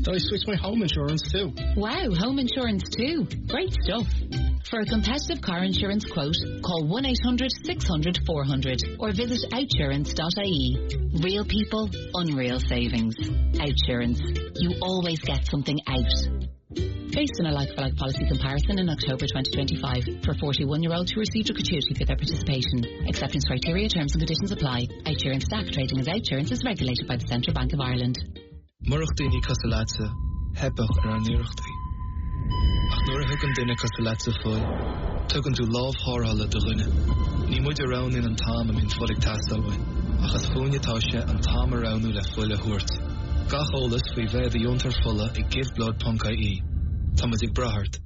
Did I switch my home insurance too? Wow, home insurance too. Great stuff. For a competitive car insurance quote, call 1-800-600-400 or visit outsurance.ie. Real people, unreal savings. Outsurance. You always get something out. Based on a like-for-like policy comparison in October 2025 for 41-year-olds who received a gratuity for their participation. Acceptance criteria, terms and conditions apply. Outsurance staff trading as Outsurance is regulated by the Central Bank of Ireland. Murachtaini Castellazza, hebach Ranirachti. Ach nuair thugan duine Castellazza foil, tugan tú lámh thárthala do dhuine. Ní muid around in an tám am in folig tastalhain, achas fúine tá sé an tám aroundú le foile thuirt. Gach ólas fao bheith a diontar fola I giveblod.ie. Thomas ag brahart.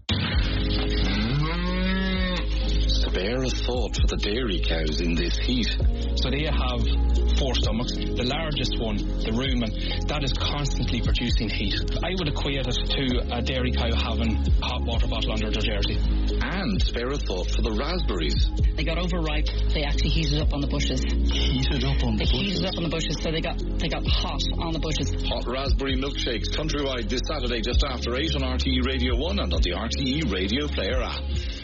Spare a thought for the dairy cows in this heat. So they have 4 stomachs. The largest one, the rumen, that is constantly producing heat. I would equate it to a dairy cow having a hot water bottle under their jersey. And spare a thought for the raspberries. They got overripe. They actually heated up on the bushes. Heated up on the bushes? They heated up on the bushes, so they got hot on the bushes. Hot raspberry milkshakes countrywide this Saturday just after 8 on RTE Radio 1 and on the RTE Radio Player app.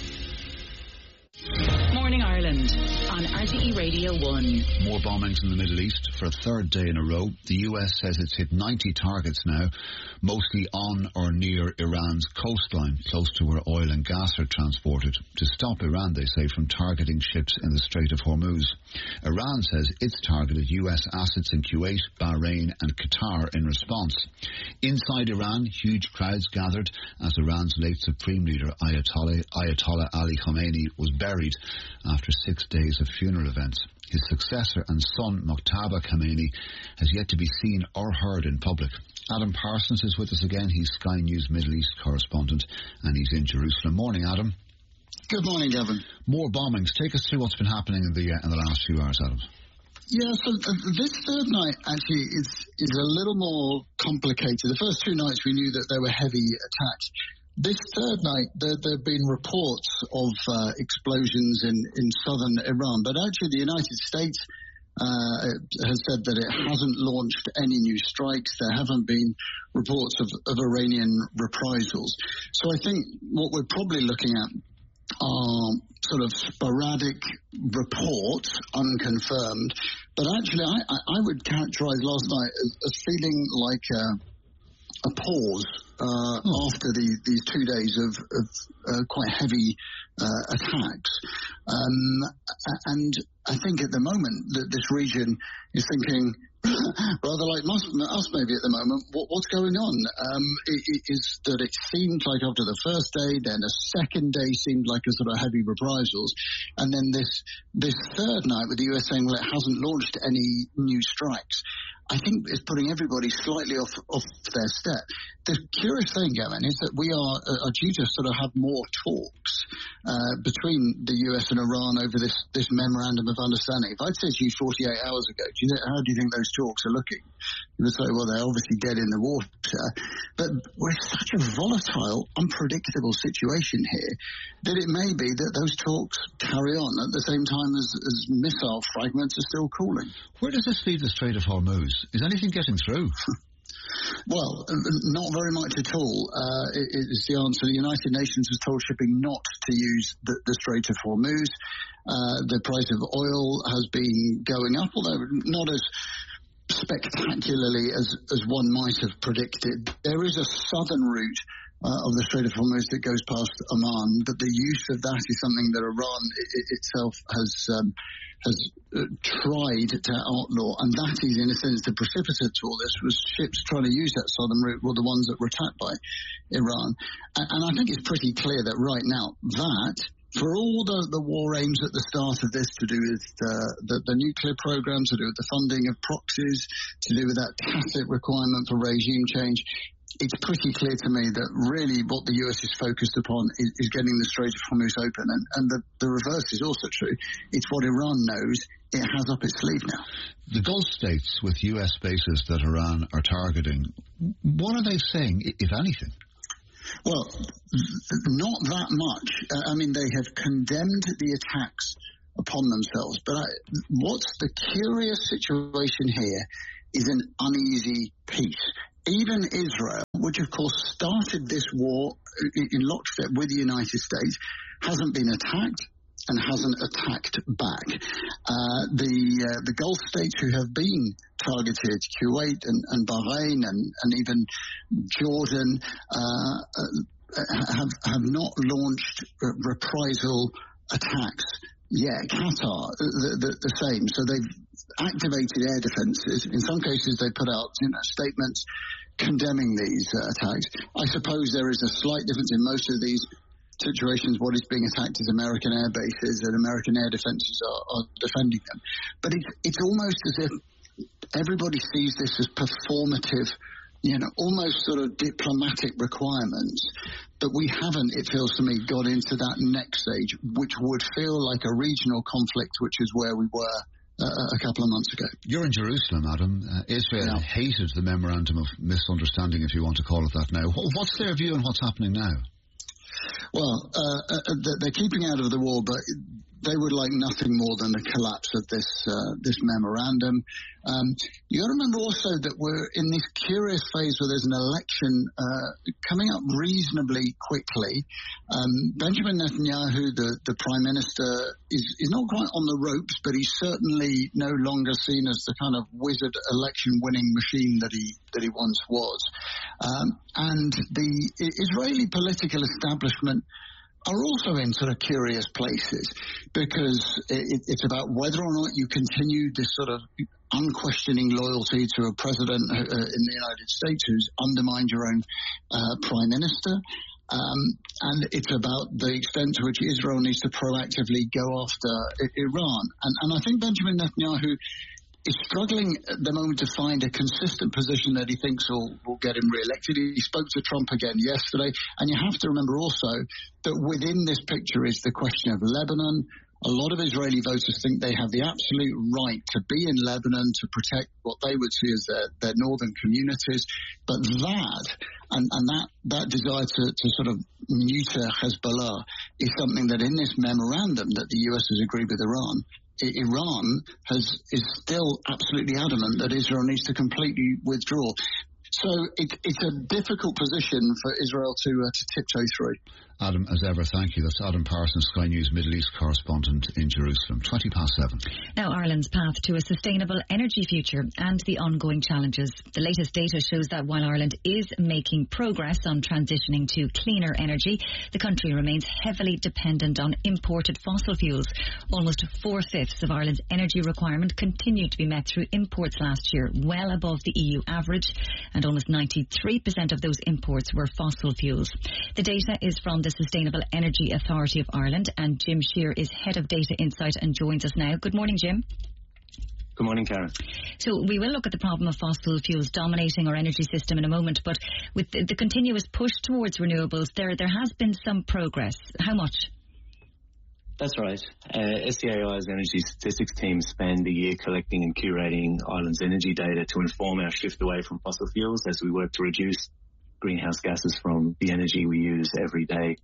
Morning Ireland on RTE Radio 1. More bombings in the Middle East for a third day in a row. The US says it's hit 90 targets now, mostly on or near Iran's coastline, close to where oil and gas are transported, to stop Iran, they say, from targeting ships in the Strait of Hormuz. Iran says it's targeted US assets in Kuwait, Bahrain and Qatar in response. Inside Iran, huge crowds gathered as Iran's late Supreme Leader Ayatollah Ali Khamenei was buried after 6 days of funeral events. His successor and son, Muqtada Khamenei, has yet to be seen or heard in public. Adam Parsons is with us again. He's Sky News Middle East correspondent, and he's in Jerusalem. Morning, Adam. Good morning, Gavin. More bombings. Take us through what's been happening in the last few hours, Adam. Yeah, so this third night actually is a little more complicated. The first 2 nights we knew that there were heavy attacks. This third night, there have been reports of explosions in southern Iran, but actually the United States has said that it hasn't launched any new strikes. There haven't been reports of Iranian reprisals. So I think what we're probably looking at are sort of sporadic reports, unconfirmed. But actually, I would characterize last night as feeling like a pause after these 2 days of quite heavy attacks. And I think at the moment that this region is thinking, rather like us maybe at the moment, what's going on? Is that it seemed like after the first day, then a second day seemed like a sort of heavy reprisals, and then this third night with the US saying, well, it hasn't launched any new strikes. I think it's putting everybody slightly off their step. The curious thing, Gavin, is that we are due to sort of have more talks between the US and Iran over this memorandum of understanding. If I'd said to you 48 hours ago, how do you think those talks are looking? You would say, well, they're obviously dead in the water. But we're in such a volatile, unpredictable situation here that it may be that those talks carry on at the same time as missile fragments are still cooling. Where does this leave the Strait of Hormuz? Is anything getting through? Well, not very much at all is the answer. The United Nations has told shipping not to use the Strait of Hormuz. The price of oil has been going up, although not as spectacularly as one might have predicted. There is a southern route of the Strait of Hormuz that goes past Oman, but the use of that is something that Iran itself has tried to outlaw, and that is, in a sense, the precipitate to all this was ships trying to use that southern route were the ones that were attacked by Iran. And I think it's pretty clear that right now that, for all the war aims at the start of this to do with the nuclear programs, to do with the funding of proxies, to do with that tacit requirement for regime change, it's pretty clear to me that really what the US is focused upon is getting the Strait of Hormuz open. And the reverse is also true. It's what Iran knows it has up its sleeve now. The Gulf states with US bases that Iran are targeting, what are they saying, if anything? Well, not that much. I mean, they have condemned the attacks upon themselves. But what's the curious situation here is an uneasy peace. Even Israel, which of course started this war in lockstep with the United States, hasn't been attacked and hasn't attacked back. The Gulf states who have been targeted, Kuwait and Bahrain and even Jordan, have not launched reprisal attacks yet. Qatar, the same. So they've activated air defences. In some cases, they put out statements condemning these attacks. I suppose there is a slight difference in most of these situations. What is being attacked is American air bases, and American air defences are defending them. But it's almost as if everybody sees this as performative, almost sort of diplomatic requirements. But we haven't, it feels to me, got into that next stage, which would feel like a regional conflict, which is where we were a couple of months ago. You're in Jerusalem, Adam. Israel hated the memorandum of misunderstanding, if you want to call it that now. What's their view on what's happening now? Well, they're keeping out of the war, but they would like nothing more than the collapse of this memorandum. You got to remember also that we're in this curious phase where there's an election coming up reasonably quickly. Benjamin Netanyahu, the Prime Minister, is not quite on the ropes, but he's certainly no longer seen as the kind of wizard election-winning machine that he once was. And the Israeli political establishment are also in sort of curious places, because it's about whether or not you continue this sort of unquestioning loyalty to a president in the United States who's undermined your own prime minister. And it's about the extent to which Israel needs to proactively go after Iran. And I think Benjamin Netanyahu is struggling at the moment to find a consistent position that he thinks will get him re-elected. He spoke to Trump again yesterday. And you have to remember also that within this picture is the question of Lebanon. A lot of Israeli voters think they have the absolute right to be in Lebanon to protect what they would see as their northern communities. But that desire to sort of neuter Hezbollah is something that in this memorandum that the US has agreed with Iran is still absolutely adamant that Israel needs to completely withdraw. So it's a difficult position for Israel to tiptoe through. Adam, as ever, thank you. That's Adam Parsons, Sky News Middle East correspondent in Jerusalem. 7:20. Now, Ireland's path to a sustainable energy future and the ongoing challenges. The latest data shows that while Ireland is making progress on transitioning to cleaner energy, the country remains heavily dependent on imported fossil fuels. Almost 4/5 of Ireland's energy requirement continued to be met through imports last year, well above the EU average, and almost 93% of those imports were fossil fuels. The data is from the Sustainable Energy Authority of Ireland, and Jim Shear is Head of Data Insight and joins us now. Good morning, Jim. Good morning, Karen. So we will look at the problem of fossil fuels dominating our energy system in a moment, but with the continuous push towards renewables, there has been some progress. How much? That's right. SCAI's energy statistics team spend a year collecting and curating Ireland's energy data to inform our shift away from fossil fuels as we work to reduce greenhouse gases from the energy we use every day.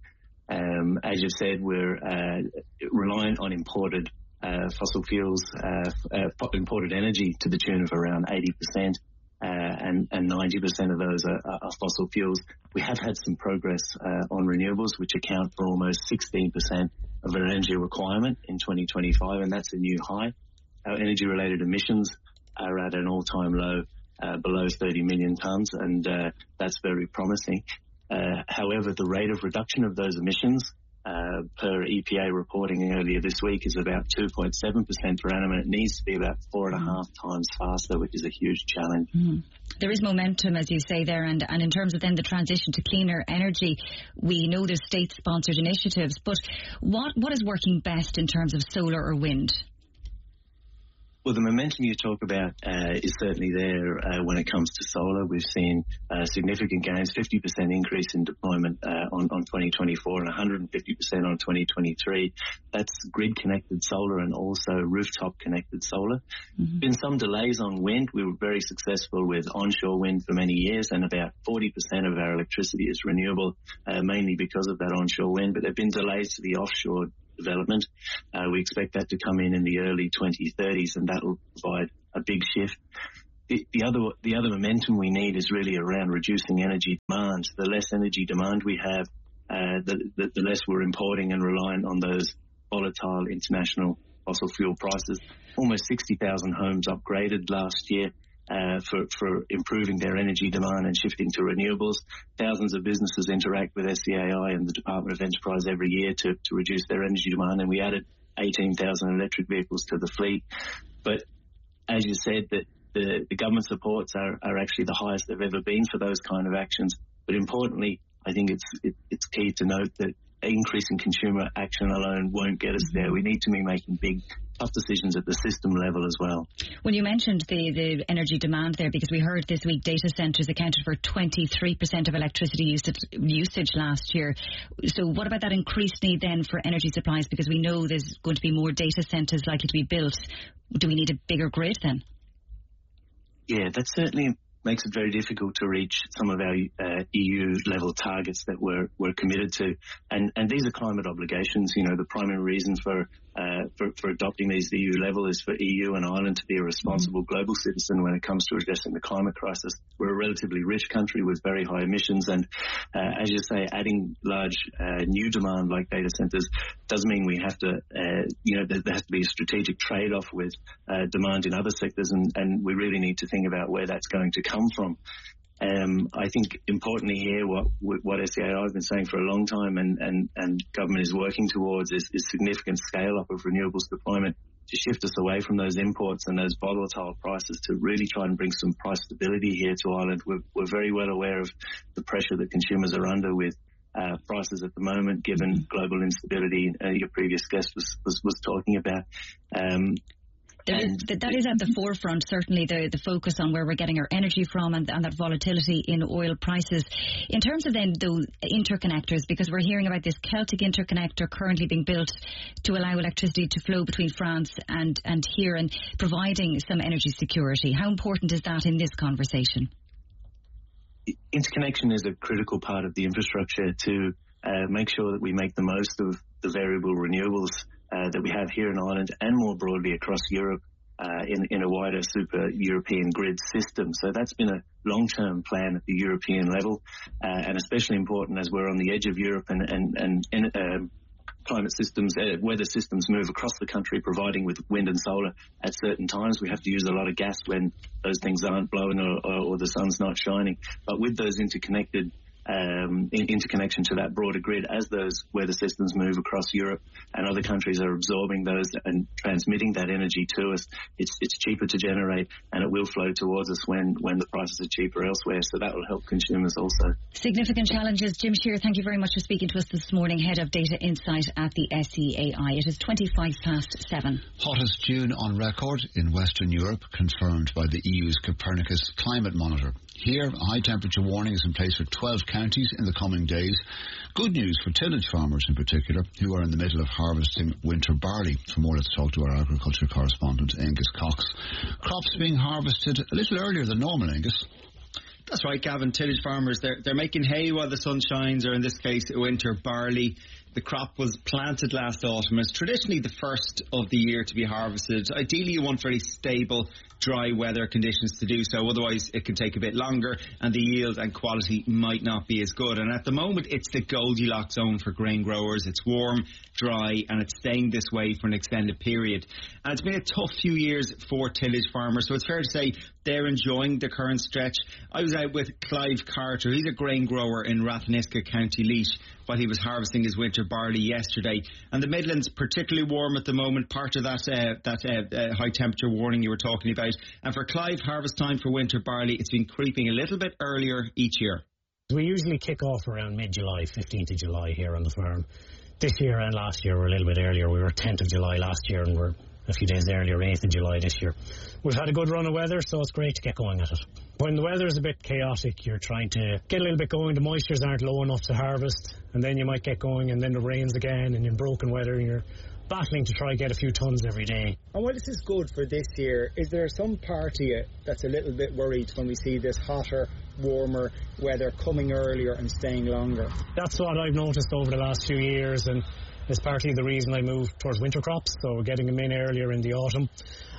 As you've said, we're reliant on imported fossil fuels, imported energy to the tune of around 80%, and 90% of those are fossil fuels. We have had some progress on renewables, which account for almost 16% of our energy requirement in 2025, and that's a new high. Our energy-related emissions are at an all-time low, below 30 million tonnes, and that's very promising. However, the rate of reduction of those emissions per EPA reporting earlier this week is about 2.7% per annum, and it needs to be about 4.5 times faster, which is a huge challenge. There is momentum, as you say there, and in terms of then the transition to cleaner energy, we know there's state-sponsored initiatives, but what is working best in terms of solar or wind? Well, the momentum you talk about is certainly there when it comes to solar. We've seen significant gains, 50% increase in deployment on 2024 and 150% on 2023. That's grid-connected solar and also rooftop-connected solar. Been some delays on wind. We were very successful with onshore wind for many years, and about 40% of our electricity is renewable, mainly because of that onshore wind. But there have been delays to the offshore development. We expect that to come in the early 2030s, and that will provide a big shift. the other momentum we need is really around reducing energy demand. The less energy demand we have, the less we're importing and reliant on those volatile international fossil fuel prices. Almost 60,000 homes upgraded last year for improving their energy demand and shifting to renewables. Thousands of businesses interact with SCAI and the Department of Enterprise every year to reduce their energy demand, and we added 18,000 electric vehicles to the fleet. But as you said, that the government supports are actually the highest they've ever been for those kind of actions. But importantly, I think it's key to note that increasing consumer action alone won't get us there. We need to be making big, tough decisions at the system level as well. Well, you mentioned the energy demand there, because we heard this week data centres accounted for 23% of electricity usage last year. So what about that increased need then for energy supplies? Because we know there's going to be more data centres likely to be built. Do we need a bigger grid then? Yeah, that certainly makes it very difficult to reach some of our EU level targets that we're committed to, and these are climate obligations. You know, the primary reason for adopting these EU level is for EU and Ireland to be a responsible global citizen when it comes to addressing the climate crisis. We're a relatively rich country with very high emissions, and as you say, adding large new demand like data centres does mean we have to, there has to be a strategic trade-off with demand in other sectors, and we really need to think about where that's going to come from. I think importantly here, what SCAI has been saying for a long time and government is working towards is significant scale up of renewables deployment to shift us away from those imports and those volatile prices to really try and bring some price stability here to Ireland. We're very well aware of the pressure that consumers are under with prices at the moment, given global instability. Your previous guest was talking about. That is at the forefront, certainly, the focus on where we're getting our energy from and that volatility in oil prices. In terms of then those interconnectors, because we're hearing about this Celtic interconnector currently being built to allow electricity to flow between France and here and providing some energy security. How important is that in this conversation? Interconnection is a critical part of the infrastructure to make sure that we make the most of the variable renewables that we have here in Ireland and more broadly across Europe in a wider super European grid system. So that's been a long-term plan at the European level, and especially important as we're on the edge of Europe and climate systems, weather systems move across the country, providing with wind and solar at certain times. We have to use a lot of gas when those things aren't blowing or the sun's not shining. But with those interconnection to that broader grid, as those weather systems move across Europe and other countries are absorbing those and transmitting that energy to us, it's cheaper to generate, and it will flow towards us when the prices are cheaper elsewhere. So that will help consumers also. Significant challenges. Jim Shear, thank you very much for speaking to us this morning, Head of Data Insight at the SCAI. It is 7:25. Hottest June on record in Western Europe, confirmed by the EU's Copernicus Climate Monitor. Here, a high temperature warning is in place for 12 counties in the coming days. Good news for tillage farmers in particular, who are in the middle of harvesting winter barley. For more, let's talk to our agriculture correspondent, Angus Cox. Crops being harvested a little earlier than normal, Angus. That's right, Gavin. Tillage farmers, they're making hay while the sun shines, or in this case, winter barley. The crop was planted last autumn. It's traditionally the first of the year to be harvested. Ideally, you want very stable, dry weather conditions to do so. Otherwise, it can take a bit longer and the yield and quality might not be as good. And at the moment, it's the Goldilocks zone for grain growers. It's warm, dry, and it's staying this way for an extended period. And it's been a tough few years for tillage farmers, so it's fair to say they're enjoying the current stretch. I was out with Clive Carter. He's a grain grower in Rathniska, County Laois, while he was harvesting his winter barley yesterday. And the Midlands particularly warm at the moment, part of that high temperature warning you were talking about. And for Clive, harvest time for winter barley, it's been creeping a little bit earlier each year. We usually kick off around mid-July, 15th of July here on the farm. This year and last year we're a little bit earlier. We were 10th of July last year and we're a few days earlier, 8th of July this year. We've had a good run of weather, so it's great to get going at it. When the weather is a bit chaotic, you're trying to get a little bit going, the moistures aren't low enough to harvest, and then you might get going, and then it rains again, and in broken weather, and you're battling to try and get a few tons every day. And while this is good for this year, is there some part of you that's a little bit worried when we see this hotter, warmer weather coming earlier and staying longer? That's what I've noticed over the last few years, and it's partly the reason I moved towards winter crops, so getting them in earlier in the autumn.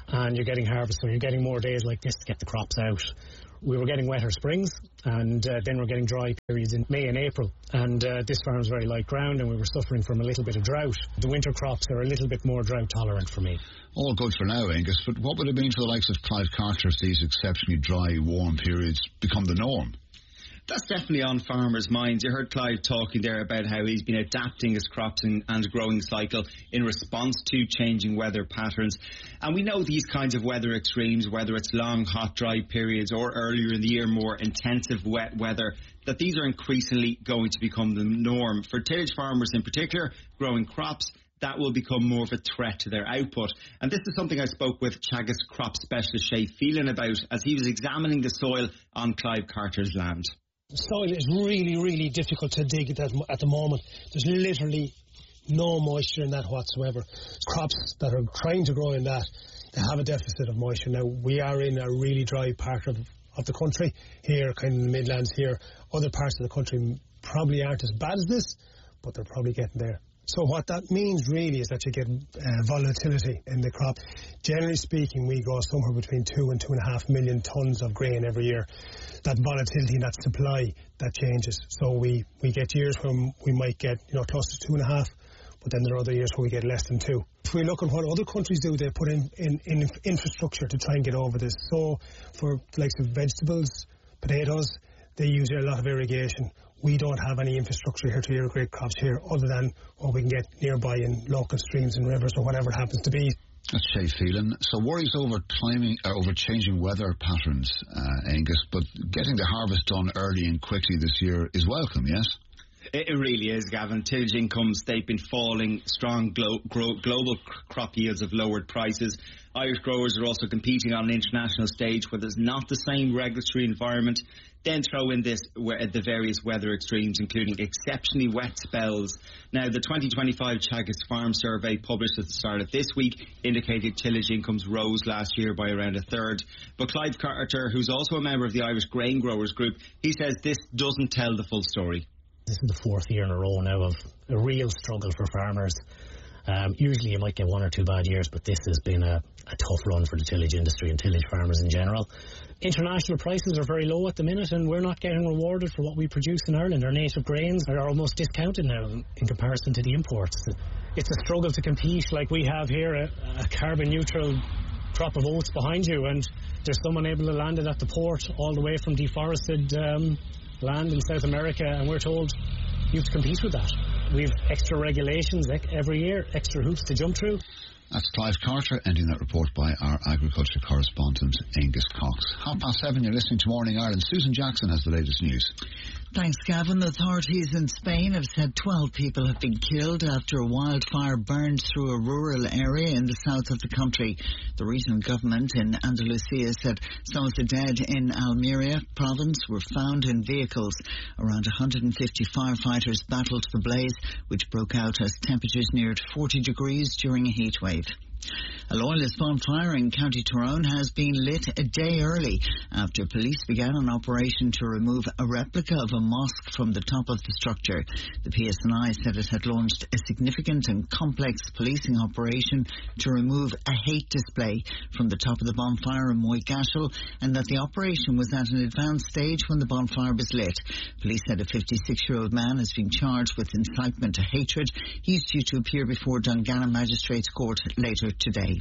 and you're getting harvest, so you're getting more days like this to get the crops out. We were getting wetter springs, and then we're getting dry periods in May and April. And this farm's very light ground, and we were suffering from a little bit of drought. The winter crops are a little bit more drought tolerant for me. All good for now, Angus, but what would it mean for the likes of Clive Carter if these exceptionally dry, warm periods become the norm? That's definitely on farmers' minds. You heard Clive talking there about how he's been adapting his crops and growing cycle in response to changing weather patterns. And we know these kinds of weather extremes, whether it's long, hot, dry periods or earlier in the year, more intensive wet weather, that these are increasingly going to become the norm. For tillage farmers in particular, growing crops, that will become more of a threat to their output. And this is something I spoke with Teagasc crop specialist Shay Phelan about as he was examining the soil on Clive Carter's land. The soil is really, really difficult to dig at the moment. There's literally no moisture in that whatsoever. Crops that are trying to grow in that, they have a deficit of moisture. Now, we are in a really dry part of the country here, kind of in the Midlands here. Other parts of the country probably aren't as bad as this, but they're probably getting there. So what that means really is that you get volatility in the crop. Generally speaking, we grow somewhere between 2 and 2.5 million tonnes of grain every year. That volatility and that supply, that changes. So we get years when we might get close to 2.5, but then there are other years where we get less than 2. If we look at what other countries do, they put in infrastructure to try and get over this. So for the likes of vegetables, potatoes, they use a lot of irrigation. We don't have any infrastructure here to irrigate crops here other than what we can get nearby in local streams and rivers or whatever it happens to be. That's Shay Phelan. So worries over changing weather patterns, Angus, but getting the harvest done early and quickly this year is welcome, yes? It really is, Gavin. Tillage incomes, they've been falling. Strong global crop yields have lowered prices. Irish growers are also competing on an international stage where there's not the same regulatory environment. Then throw in the various weather extremes, including exceptionally wet spells. Now, the 2025 Teagasc Farm Survey published at the start of this week indicated tillage incomes rose last year by around a third. But Clive Carter, who's also a member of the Irish Grain Growers Group, he says this doesn't tell the full story. This is the fourth year in a row now of a real struggle for farmers. Usually you might get 1 or 2 bad years, but this has been a tough run for the tillage industry and tillage farmers in general. International prices are very low at the minute, and we're not getting rewarded for what we produce in Ireland. Our native grains are almost discounted now in comparison to the imports. It's a struggle to compete. Like we have here a carbon neutral crop of oats behind you, and there's someone able to land it at the port all the way from deforested land in South America, and we're told you have to compete with that. We've extra regulations every year, extra hoops to jump through. That's Clive Carter ending that report by our agriculture correspondent Angus Cox. 7:30, you're listening to Morning Ireland. Susan Jackson has the latest news. Thanks, Gavin. Authorities in Spain have said 12 people have been killed after a wildfire burned through a rural area in the south of the country. The regional government in Andalusia said some of the dead in Almeria province were found in vehicles. Around 150 firefighters battled the blaze, which broke out as temperatures neared 40 degrees during a heat wave. A loyalist bonfire in County Tyrone has been lit a day early after police began an operation to remove a replica of a mosque from the top of the structure. The PSNI said it had launched a significant and complex policing operation to remove a hate display from the top of the bonfire in Moygashel, and that the operation was at an advanced stage when the bonfire was lit. Police said a 56-year-old man has been charged with incitement to hatred. He is due to appear before Dungannon Magistrates Court later today.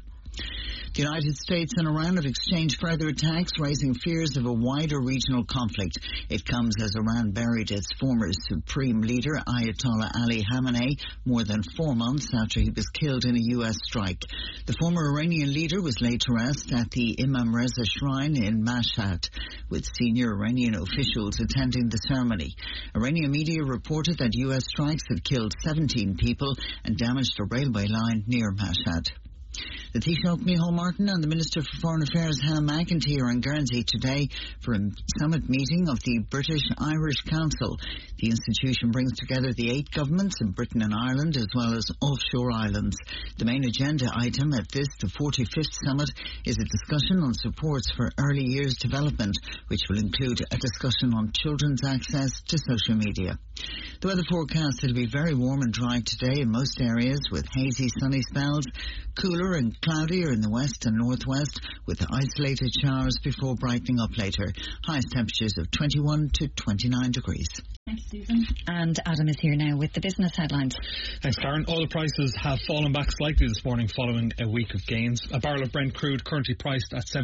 The United States and Iran have exchanged further attacks, raising fears of a wider regional conflict. It comes as Iran buried its former supreme leader, Ayatollah Ali Khamenei, more than 4 months after he was killed in a U.S. strike. The former Iranian leader was laid to rest at the Imam Reza Shrine in Mashhad, with senior Iranian officials attending the ceremony. Iranian media reported that U.S. strikes had killed 17 people and damaged a railway line near Mashhad. The Taoiseach Micheál Martin and the Minister for Foreign Affairs Hannah McEntee are in Guernsey today for a summit meeting of the British-Irish Council. The institution brings together the 8 governments in Britain and Ireland as well as offshore islands. The main agenda item at this, the 45th summit, is a discussion on supports for early years development, which will include a discussion on children's access to social media. The weather forecast will be very warm and dry today in most areas with hazy sunny spells, cooler and cloudier in the west and northwest with isolated showers before brightening up later. Highest temperatures of 21 to 29 degrees. Thanks, Susan. And Adam is here now with the business headlines. Thanks, Karen. Oil prices have fallen back slightly this morning following a week of gains. A barrel of Brent crude currently priced at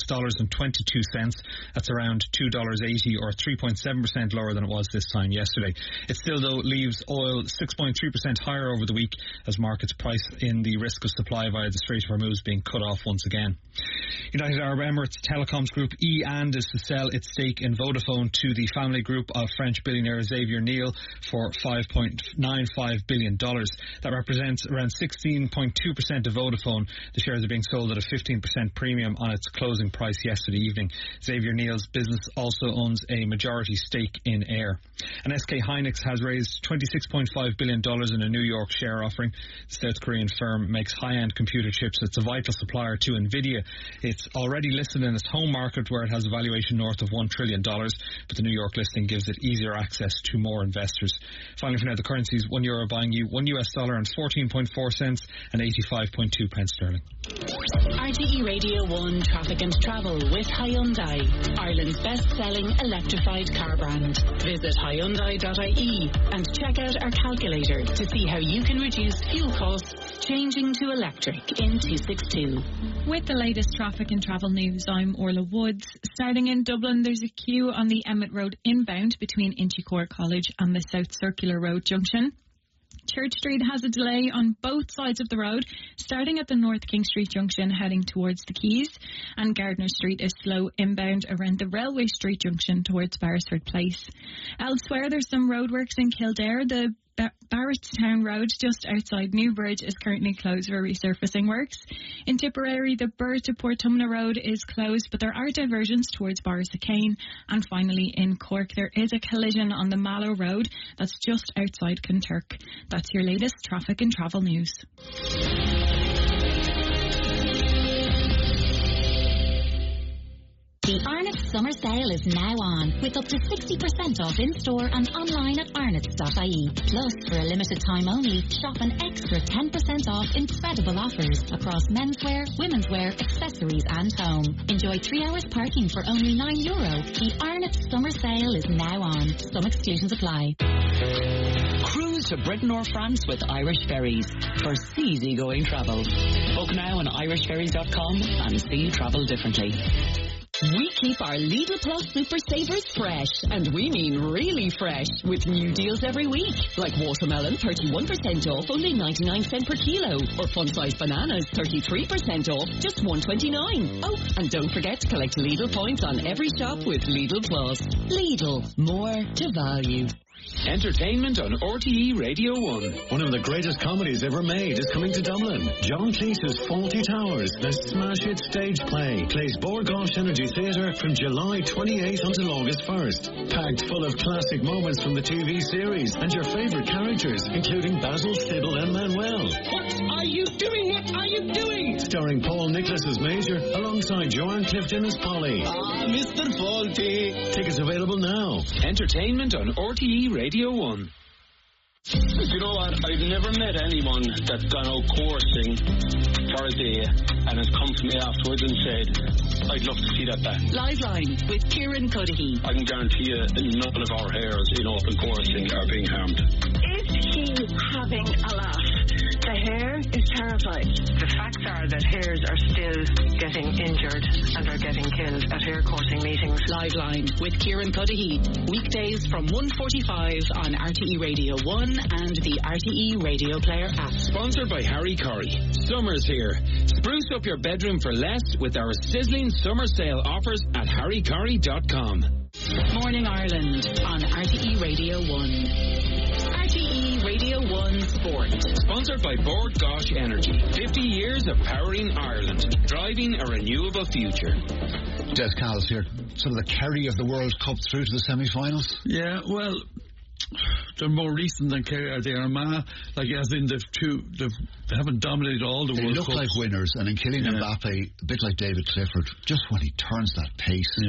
$76.22. That's around $2.80 or 3.7% lower than it was this time yesterday. It still, though, leaves oil 6.3% higher over the week as markets price in the risk of supply via the Strait of Hormuz being cut off once again. United Arab Emirates Telecoms Group E&, is to sell its stake in Vodafone to the family group of French billionaire Xavier Niel for $5.95 billion. That represents around 16.2% of Vodafone. The shares are being sold at a 15% premium on its closing price yesterday evening. Xavier Niel's business also owns a majority stake in Air. And SK Hynix has raised $26.5 billion in a New York share offering. The South Korean firm makes high-end computer chips. It's a vital supplier to NVIDIA. It's already listed in its home market where it has a valuation north of $1 trillion, but the New York listing gives it easier access to more investors. Finally, for now, the currencies: €1 buying you $1 and 14.4 cents and 85.2 pence sterling. RTE Radio 1 Traffic and Travel with Hyundai, Ireland's best-selling electrified car brand. Visit Hyundai.ie and check out our calculator to see how you can reduce fuel costs changing to electric in 262. With the latest traffic and travel news, I'm Orla Woods. Starting in Dublin, there's a queue on the Emmett Road inbound between Inchicore College and the South Circular Road junction. Church Street has a delay on both sides of the road, starting at the North King Street junction heading towards the Quays, and Gardner Street is slow inbound around the Railway Street junction towards Beresford Place. Elsewhere, there's some roadworks in Kildare. The Barrettstown Road, just outside Newbridge, is currently closed for resurfacing works. In Tipperary, the Burr to Portumna Road is closed, but there are diversions towards Borrisacane. And finally, in Cork, there is a collision on the Mallow Road that's just outside Kinturk. That's your latest traffic and travel news. The Arnott's summer sale is now on, with up to 60% off in-store and online at arnott's.ie. Plus, for a limited time only, shop an extra 10% off incredible offers across menswear, womenswear, accessories and home. Enjoy 3 hours parking for only €9. The Arnott's summer sale is now on. Some exclusions apply. Cruise to Britain or France with Irish Ferries for easy-going travel. Book now on irishferries.com and see travel differently. We keep our Lidl Plus Super Savers fresh, and we mean really fresh, with new deals every week. Like watermelon, 31% off, only 99 cents per kilo. Or fun-sized bananas, 33% off, just $1.29. Oh, and don't forget to collect Lidl points on every shop with Lidl Plus. Lidl, more to value. Entertainment on RTE Radio 1. One of the greatest comedies ever made is coming to Dublin. John Cleese's Fawlty Towers, the smash hit stage play, plays Bord Gáis Energy Theatre from July 28th until August 1st. Packed full of classic moments from the TV series and your favourite characters, including Basil, Sybil and Manuel. What are you doing? What are you doing? Starring Paul Nicholas as Major, alongside Joanne Clifton as Polly. Ah, Mr. Fawlty. Tickets available now. Entertainment on RTE Radio 1. You know what? I've never met anyone that's gone out coursing for a day and has come to me afterwards and said, I'd love to see that back. Liveline with Kieran Cuddihy. I can guarantee you none of our hairs in open coursing are being harmed. Is he having a laugh? The hare is terrified. The facts are that hares are still getting injured and are getting killed at hare coursing meetings. Liveline with Kieran Cuddihy. Weekdays from 1:45 on RTE Radio 1 and the RTE Radio Player app. Sponsored by Harry Curry. Summer's here. Spruce up your bedroom for less with our sizzling summer sale offers at harrycurry.com. Morning Ireland on RTE Radio 1. RTE Radio 1 Sport. Sponsored by Bord Gáis Energy. 50 years of powering Ireland. Driving a renewable future. Des Callis here. Sort of the Kerry of the World Cup through to the semi-finals? Yeah, well, they're more recent than Kerry. They are like as in they haven't dominated all the World Cups. They look like winners, and in Kylian Mbappe, a bit like David Clifford, just when he turns that pace. Yeah.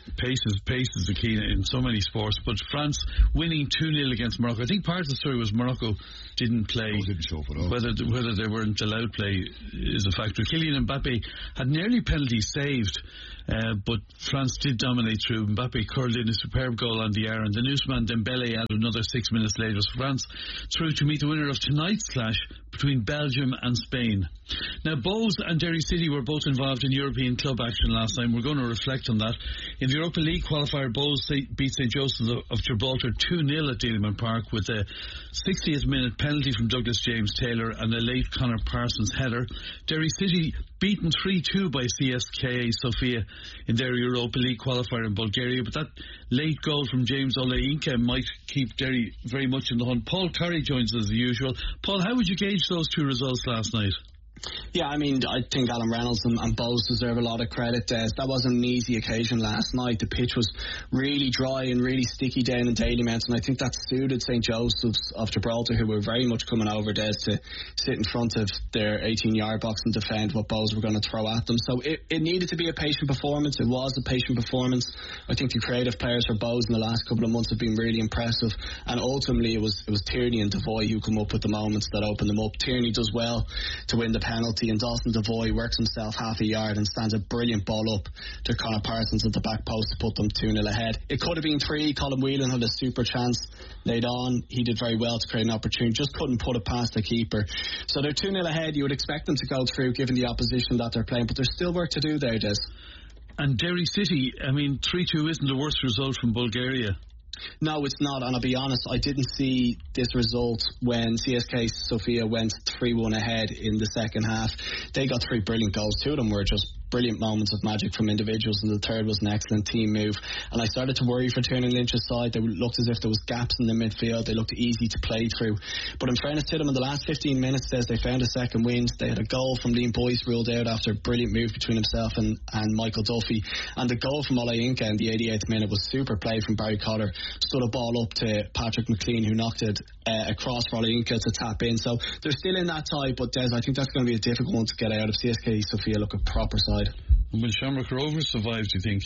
pace is the key in so many sports, but France winning 2-0 against Morocco. I think part of the story was Morocco didn't play. Didn't show up at all. Whether they weren't allowed play is a factor. Kylian Mbappe had nearly penalties saved, but France did dominate through. Mbappe curled in a superb goal on the hour, and then Ousmane Dembele added another 6 minutes later. So France through to meet the winner of tonight's clash between Belgium and Spain. Now, Bows and Derry City were both involved in European club action last time. We're going to reflect on that. In the Europa League qualifier, Bows beat St Joseph of Gibraltar 2-0 at Dealman Park with a 60th minute penalty from Douglas James Taylor and a late Conor Parsons header. Derry City beaten 3-2 by CSKA Sofia in their Europa League qualifier in Bulgaria, but that late goal from James Oleinka might keep Derry very much in the hunt. Paul Curry joins us as usual. Paul, how would you gauge those two results last night? Yeah, I mean, I think Alan Reynolds and Bows deserve a lot of credit. That wasn't an easy occasion last night. The pitch was really dry and really sticky down in Dalymount, and I think that suited St Joseph's of Gibraltar, who were very much coming over Des to sit in front of their 18-yard box and defend what Bows were going to throw at them. So it needed to be a patient performance. It was a patient performance. I think the creative players for Bows in the last couple of months have been really impressive, and ultimately it was Tierney and Devoy who come up with the moments that opened them up. Tierney does well to win the penalty, and Dawson Devoy works himself half a yard and stands a brilliant ball up to Conor Parsons at the back post to put them 2-0 ahead. It could have been 3. Colin Whelan had a super chance laid on. He did very well to create an opportunity, just couldn't put it past the keeper. So they're 2-0 ahead. You would expect them to go through given the opposition that they're playing, but there's still work to do there, Des. And Derry City, I mean, 3-2 isn't the worst result from Bulgaria. No, it's not, and I'll be honest, I didn't see this result when CSKA Sofia went 3-1 ahead in the second half. They got 3 brilliant goals. 2 of them were just brilliant moments of magic from individuals, and the third was an excellent team move. And I started to worry for Tiernan Lynch's side. They looked as if there was gaps in the midfield. They looked easy to play through. But in fairness to them, in the last 15 minutes, they found a second wind. They had a goal from Liam Boyce ruled out after a brilliant move between himself and Michael Duffy. And the goal from Oleinka in the 88th minute was super play from Barry Cotter. Stood a ball up to Patrick McLean, who knocked it across for Oleinka to tap in. So they're still in that tie, but Des, I think that's going to be a difficult one to get out if CSKA Sofia look a proper side. Will Shamrock Rovers survive, do you think?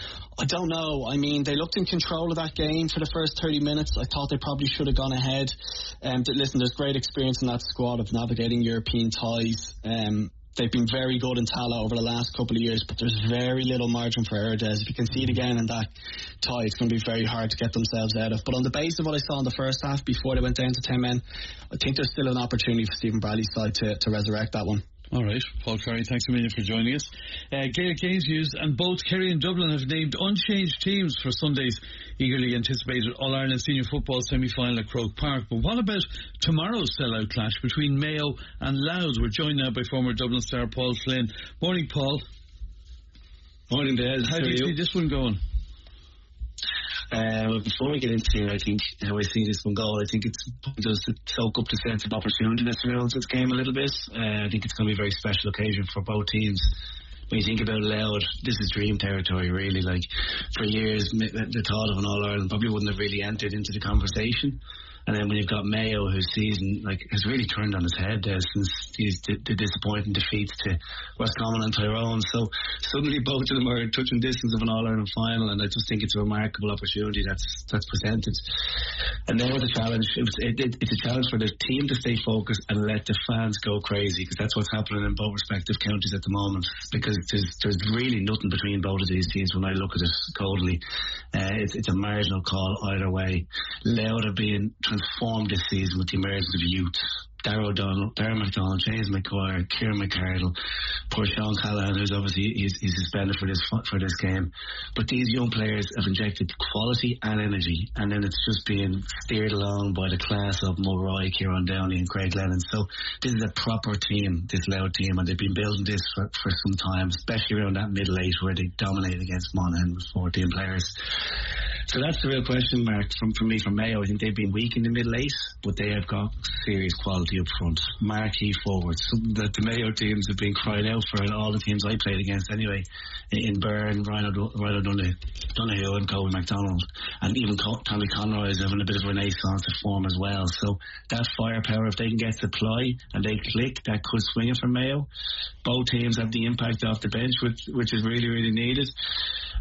I don't know. I mean, they looked in control of that game for the first 30 minutes. I thought they probably should have gone ahead. Listen, there's great experience in that squad of navigating European ties. They've been very good in Tala over the last couple of years, but there's very little margin for error, Des. If you concede again in that tie, it's going to be very hard to get themselves out of. But on the basis of what I saw in the first half before they went down to 10 men, I think there's still an opportunity for Stephen Bradley's side to resurrect that one. All right, Paul Curry, thanks a million for joining us. Gaelic Games news, and both Kerry and Dublin have named unchanged teams for Sunday's eagerly anticipated All-Ireland Senior Football semi-final at Croke Park. But what about tomorrow's sellout clash between Mayo and Louth? We're joined now by former Dublin star Paul Flynn. Morning, Paul. Morning, Des. How do you see this one going? Before we get into it, I think how I see this one go, I think it's just to soak up the sense of opportunity that surrounds this game a little bit. I think it's going to be a very special occasion for both teams. When you think about Louth, this is dream territory, really. Like, for years, the thought of an All-Ireland probably wouldn't have really entered into the conversation. And then when you've got Mayo, whose season has really turned on his head since the disappointing defeats to Roscommon and Tyrone. So suddenly both of them are touching distance of an All-Ireland final, and I just think it's a remarkable opportunity that's presented. And now the challenge, it's a challenge for the team to stay focused and let the fans go crazy, because that's what's happening in both respective counties at the moment, because there's really nothing between both of these teams when I look at it coldly. It's a marginal call either way. Louth are being transformed this season with the emergence of youth. Darragh O'Donnell, Darren McDonald, James McGuire, Kieran McCardle, poor Sean Callahan, who's obviously he's suspended for this game. But these young players have injected quality and energy, and then it's just being steered along by the class of Mulroy, Kieran Downey and Craig Lennon. So this is a proper team, this Louth team, and they've been building this for some time, especially around that middle eight where they dominated against Monaghan with 14 players. So that's the real question mark from me from Mayo. I think they've been weak in the middle eight, but they have got serious quality up front. Marquee forwards. Something that the Mayo teams have been crying out for, and all the teams I played against anyway, in Byrne, Ryan O'Donoghue and Colin McDonald. And even Tommy Conroy is having a bit of a renaissance of form as well. So that firepower, if they can get supply and they click, that could swing it for Mayo. Both teams have the impact off the bench, which is really, really needed.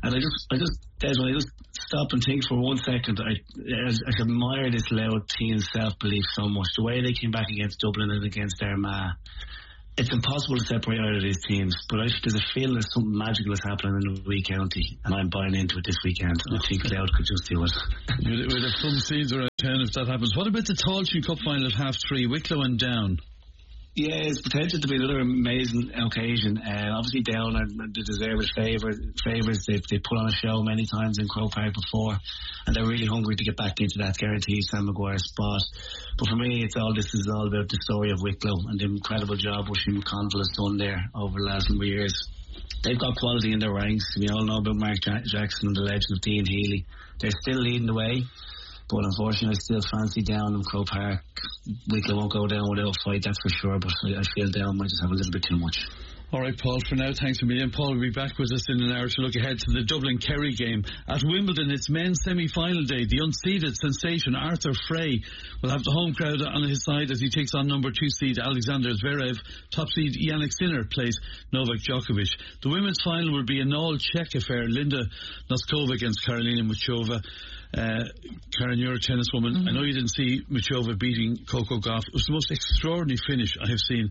And I just stop and think for 1 second. I admire this Louth team's self-belief so much. The way they came back against Dublin and against Armagh, it's impossible to separate either of these teams, but there's a feeling that something magical is happening in the wee county, and I'm buying into it this weekend. I think Louth could just do it. We'd have some seeds around town if that happens. What about the Tailteann Cup final at 3:30, Wicklow and Down? Yeah, it's potential to be another amazing occasion. Obviously, Down are the deserved favourites. They put on a show many times in Croke Park before, and they're really hungry to get back into that guaranteed Sam Maguire spot. But for me, this is all about the story of Wicklow and the incredible job Oisin McConville has done there over the last number of years. They've got quality in their ranks. We all know about Mark Jackson and the legend of Dean Healy. They're still leading the way. But unfortunately, I still fancy Down in Croke Park. Wicklow won't go down without a fight, that's for sure. But I feel Down might just have a little bit too much. All right, Paul, for now, thanks a million. Paul will be back with us in an hour to look ahead to the Dublin-Kerry game. At Wimbledon, it's men's semi-final day. The unseeded sensation, Arthur Frey, will have the home crowd on his side as he takes on number 2 seed Alexander Zverev. Top seed Yannick Sinner plays Novak Djokovic. The women's final will be an all-Czech affair. Linda Noskova against Karolina Muchova. Karen, you're a tennis woman. Mm-hmm. I know you didn't see Muchova beating Coco Gauff. It was the most extraordinary finish I have seen.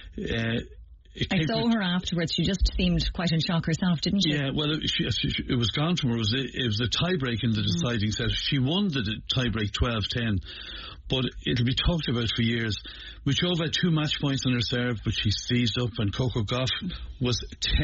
I saw her afterwards. She just seemed quite in shock herself, didn't she? Yeah, well, it was gone from her. It was a tie-break in the deciding set. She won the tie-break 12-10, but it'll be talked about for years. Muchova had 2 match points on her serve, but she seized up, and Coco Gauff was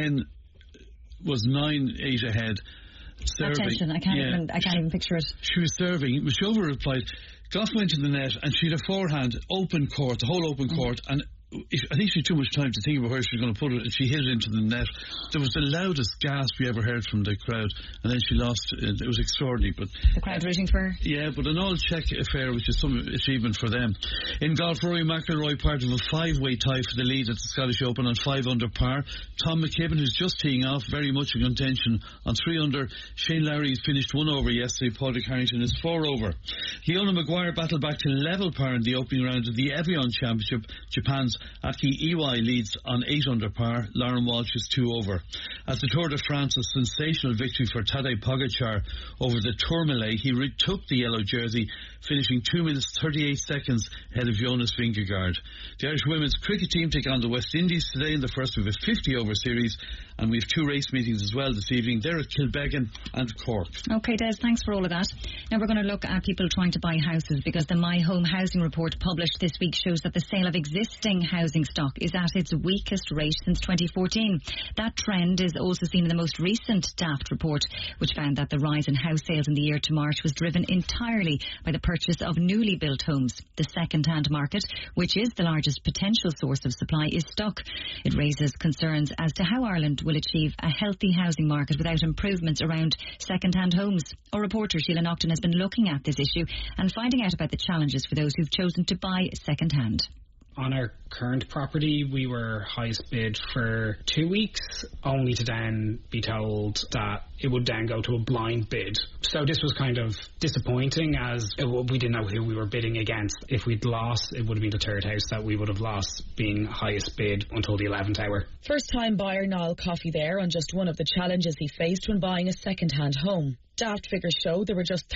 9-8 ahead. Serving. Attention, I can't even picture it. She was serving. Muchova replied, Gauff went to the net and she had a forehand, open court, the whole open court, and I think she had too much time to think about where she was going to put it, and she hit it into the net. There was the loudest gasp we ever heard from the crowd, and then she lost. It was extraordinary. But the crowd rooting for her? Yeah, but an all-Czech affair, which is some achievement for them. In golf, Rory McIlroy part of a 5-way tie for the lead at the Scottish Open on 5 under par. Tom McKibben, who's just teeing off, very much in contention on 3 under. Shane Lowry's finished 1 over yesterday. Padraig Harrington is 4 over. Fiona Maguire battled back to level par in the opening round of the Evian Championship. Japan's Aki Iwai leads on 8 under par. Lauren Walsh is 2 over. At the Tour de France, a sensational victory for Tadej Pogačar over the Tourmalet. He retook the yellow jersey, finishing 2 minutes 38 seconds ahead of Jonas Vingegaard. The Irish women's cricket team take on the West Indies today in the first of a 50-over series, and we have 2 race meetings as well this evening. They're at Kilbeggan and Cork. Okay, Des, thanks for all of that. Now we're going to look at people trying to buy houses, because the My Home Housing Report published this week shows that the sale of existing housing stock is at its weakest rate since 2014. That trend is also seen in the most recent Daft report, which found that the rise in house sales in the year to March was driven entirely by the purchase of newly built homes. The second-hand market, which is the largest potential source of supply, is stuck. It raises concerns as to how Ireland will achieve a healthy housing market without improvements around second-hand homes. Our reporter Sheila Naughton has been looking at this issue and finding out about the challenges for those who've chosen to buy second-hand. On our current property, we were highest bid for 2 weeks, only to then be told that it would then go to a blind bid. So this was kind of disappointing, as we didn't know who we were bidding against. If we'd lost, it would have been the third house that we would have lost, being highest bid until the 11th hour. First-time buyer Niall Coffey there on just one of the challenges he faced when buying a second-hand home. Daft figures show there were just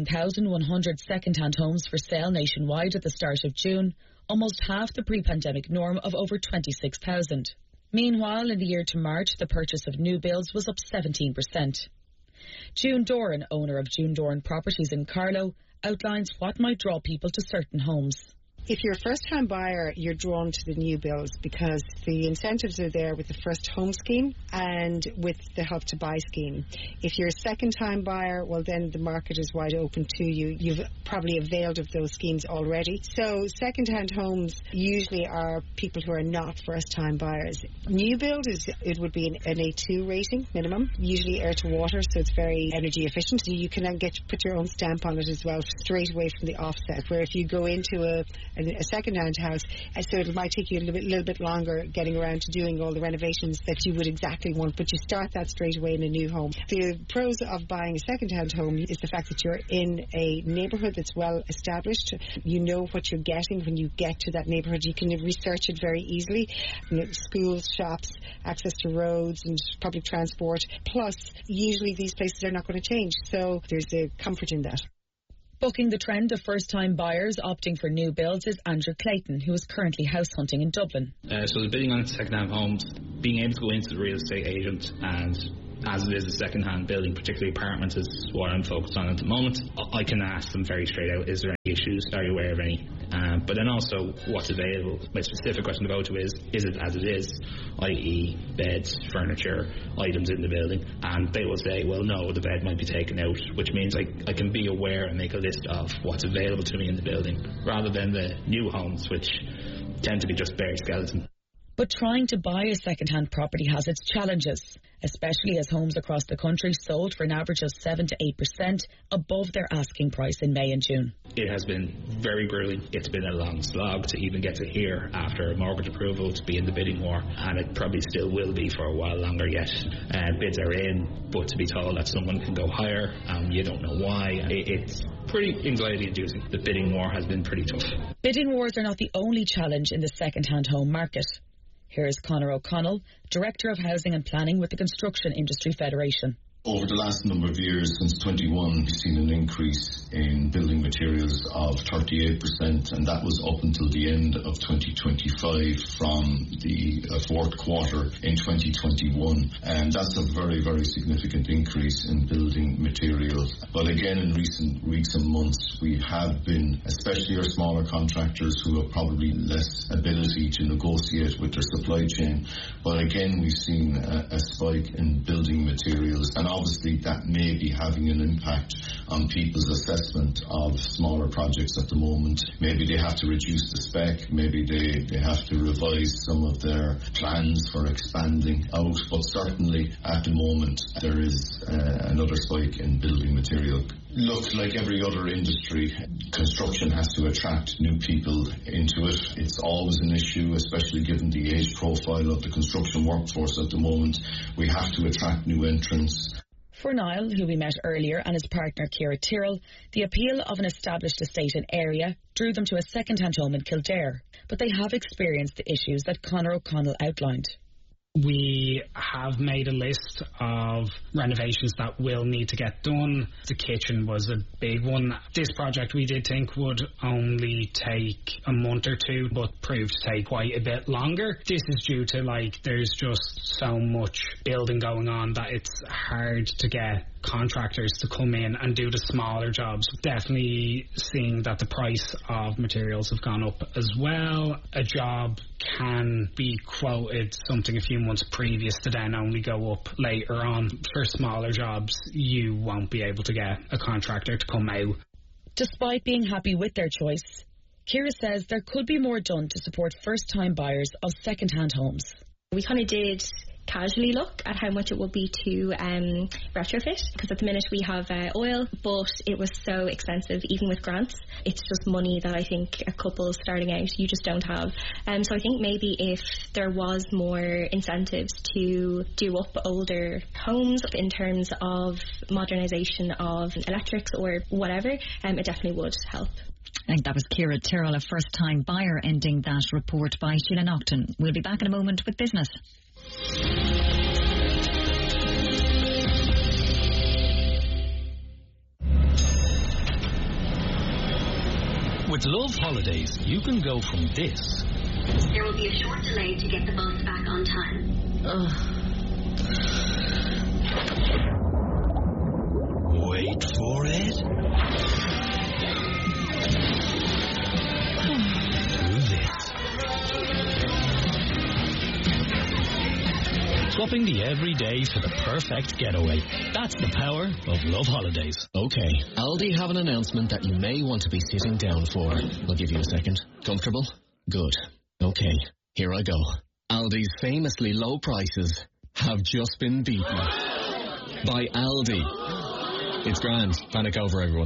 13,100 second-hand homes for sale nationwide at the start of June, almost half the pre-pandemic norm of over 26,000. Meanwhile, in the year to March, the purchase of new builds was up 17%. June Doran, owner of June Doran Properties in Carlow, outlines what might draw people to certain homes. If you're a first-time buyer, you're drawn to the new builds because the incentives are there with the first home scheme and with the Help to Buy scheme. If you're a second-time buyer, well, then the market is wide open to you. You've probably availed of those schemes already. So second-hand homes usually are people who are not first-time buyers. New build, it would be an A2 rating minimum, usually air to water, so it's very energy efficient. So you can then put your own stamp on it as well straight away from the offset, where if you go into a second-hand house, so it might take you a little bit longer getting around to doing all the renovations that you would exactly want, but you start that straight away in a new home. The pros of buying a second-hand home is the fact that you're in a neighbourhood that's well established. You know what you're getting when you get to that neighbourhood. You can research it very easily. Schools, shops, access to roads and public transport. Plus, usually these places are not going to change, so there's a comfort in that. Bucking the trend of first-time buyers opting for new builds is Andrew Clayton, who is currently house hunting in Dublin. So the bidding on second-hand homes, being able to go into the real estate agent and as it is a second-hand building, particularly apartments, is what I'm focused on at the moment. I can ask them very straight out, is there any issues? Are you aware of any? But then also, what's available? My specific question to go to is it as it is? I.e. beds, furniture, items in the building. And they will say, well, no, the bed might be taken out, which means I can be aware and make a list of what's available to me in the building, rather than the new homes, which tend to be just bare skeleton. But trying to buy a second-hand property has its challenges, especially as homes across the country sold for an average of 7 to 8% above their asking price in May and June. It has been very grueling. It's been a long slog to even get to here after mortgage approval to be in the bidding war, and it probably still will be for a while longer yet. Bids are in, but to be told that someone can go higher, you don't know why. It's pretty anxiety-inducing. The bidding war has been pretty tough. Bidding wars are not the only challenge in the second-hand home market. Here is Conor O'Connell, Director of Housing and Planning with the Construction Industry Federation. Over the last number of years, since 21, we've seen an increase in building materials of 38%, and that was up until the end of 2025 from the fourth quarter in 2021. And that's a very, very significant increase in building materials. But again, in recent weeks and months, we have been, especially our smaller contractors who have probably less ability to negotiate with their supply chain. But again, we've seen a spike in building materials, and obviously that may be having an impact on people's assessment of smaller projects at the moment. Maybe they have to reduce the spec, maybe they have to revise some of their plans for expanding out, but certainly at the moment there is another spike in building material. Look, like every other industry, construction has to attract new people into it. It's always an issue, especially given the age profile of the construction workforce at the moment. We have to attract new entrants. For Niall, who we met earlier, and his partner Ciara Tyrrell, the appeal of an established estate in area drew them to a second-hand home in Kildare. But they have experienced the issues that Conor O'Connell outlined. We have made a list of renovations that will need to get done. The kitchen was a big one. This project we did think would only take a month or two, but proved to take quite a bit longer. This is due to, there's just so much building going on that it's hard to get contractors to come in and do the smaller jobs. Definitely seeing that the price of materials have gone up as well. A job can be quoted something a few months previous to then only go up later on. For smaller jobs, you won't be able to get a contractor to come out. Despite being happy with their choice, Ciara says there could be more done to support first-time buyers of second-hand homes. We kind of did casually look at how much it would be to retrofit, because at the minute we have oil, but it was so expensive even with grants. It's just money that I think a couple starting out you just don't have. So I think maybe if there was more incentives to do up older homes in terms of modernisation of electrics or whatever, it definitely would help. I think that was Ciara Tyrrell, a first-time buyer, ending that report by Sheila Naughton. We'll be back in a moment with business. With Love Holidays, you can go from this. There will be a short delay to get the bus back on time. Wait for it. Swapping the everyday for the perfect getaway. That's the power of Love Holidays. Okay, Aldi have an announcement that you may want to be sitting down for. I'll give you a second. Comfortable? Good. Okay, here I go. Aldi's famously low prices have just been beaten by Aldi. It's grand. Panic over, everyone.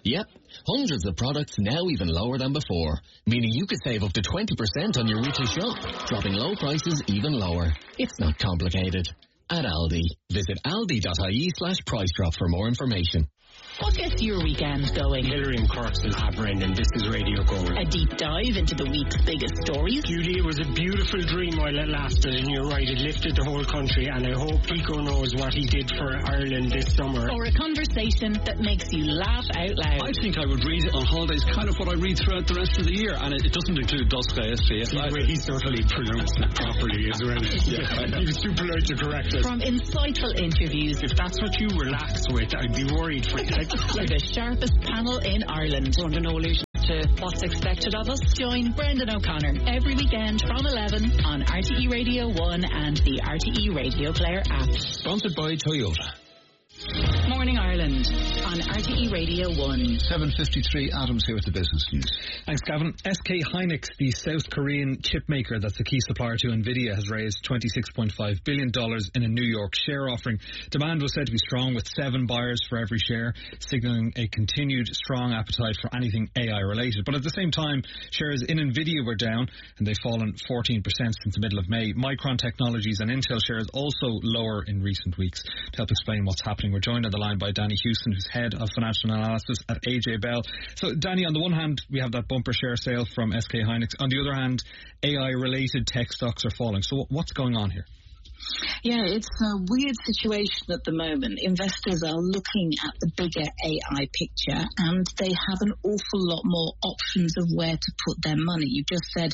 Yep, hundreds of products now even lower than before, meaning you could save up to 20% on your weekly shop, dropping low prices even lower. It's not complicated. At Aldi, visit aldi.ie/price drop for more information. What gets your weekend going? Hillary and Corkson have Brendan. This is Radio Gold. A deep dive into the week's biggest stories? Julie, it was a beautiful dream while it lasted, and you're right, it lifted the whole country, and I hope Pico knows what he did for Ireland this summer. Or a conversation that makes you laugh out loud? I think I would read on holidays kind of what I read throughout the rest of the year, and it doesn't include Dostoevsky. He certainly pronounced it properly as well. He was too polite to correct us. From insightful interviews. If that's what you relax with, I'd be worried for you. To the sharpest panel in Ireland. Under no illusion to what's expected of us. Join Brendan O'Connor every weekend from 11 on RTE Radio 1 and the RTE Radio Player app. Sponsored by Toyota. Morning Ireland on RTE Radio 1. 7:53, Adams here with the business news. Thanks, Gavin. SK Hynix, the South Korean chip maker that's a key supplier to Nvidia, has raised $26.5 billion in a New York share offering. Demand was said to be strong, with 7 buyers for every share, signalling a continued strong appetite for anything AI related. But at the same time, shares in Nvidia were down, and they've fallen 14% since the middle of May. Micron Technologies and Intel shares also lower in recent weeks. To help explain what's happening, we're joined on the line by Danny Houston, who's head of financial analysis at AJ Bell. So, Danny, on the one hand, we have that bumper share sale from SK Hynix. On the other hand, AI-related tech stocks are falling. So what's going on here? Yeah, it's a weird situation at the moment. Investors are looking at the bigger AI picture, and they have an awful lot more options of where to put their money. You just said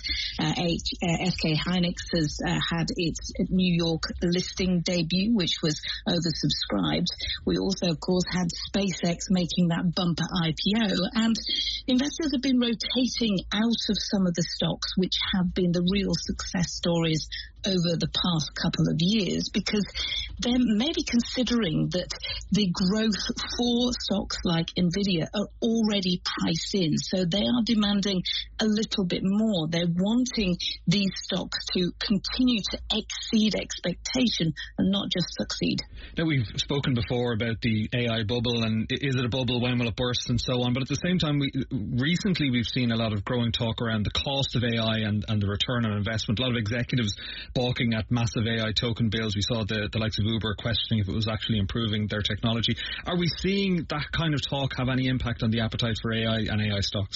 SK Hynix has had its New York listing debut, which was oversubscribed. We also, of course, had SpaceX making that bumper IPO, and investors have been rotating out of some of the stocks which have been the real success stories over the past couple of years, because they're maybe considering that the growth for stocks like Nvidia are already priced in, so they are demanding a little bit more. They're wanting these stocks to continue to exceed expectation and not just succeed. Now, we've spoken before about the AI bubble, and is it a bubble, when will it burst, and so on, but at the same time, recently we've seen a lot of growing talk around the cost of AI and the return on investment. A lot of executives balking at massive AI token bills. We saw the likes of Uber questioning if it was actually improving their technology. Are we seeing that kind of talk have any impact on the appetite for AI and AI stocks?